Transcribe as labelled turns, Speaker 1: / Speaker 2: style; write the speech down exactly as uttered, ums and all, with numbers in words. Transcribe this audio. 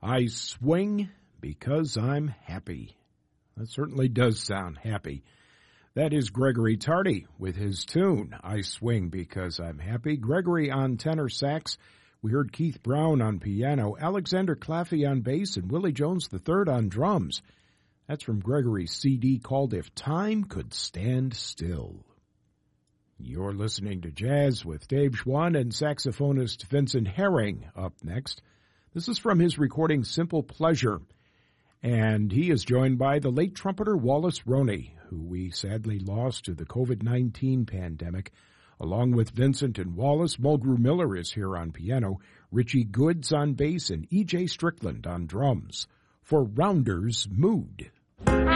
Speaker 1: I swing because I'm happy. That certainly does sound happy. That is Gregory Tardy with his tune, I Swing Because I'm Happy. Gregory on tenor sax. We heard Keith Brown on piano, Alexander Claffey on bass, and Willie Jones the third on drums. That's from Gregory's C D called If Time Could Stand Still. You're listening to Jazz with Dave Schwann and saxophonist Vincent Herring up next. This is from his recording Simple Pleasure, and he is joined by the late trumpeter Wallace Roney, who we sadly lost to the covid nineteen pandemic. Along with Vincent and Wallace, Mulgrew Miller is here on piano, Richie Goods on bass, and E J Strickland on drums for Rounder's Mood.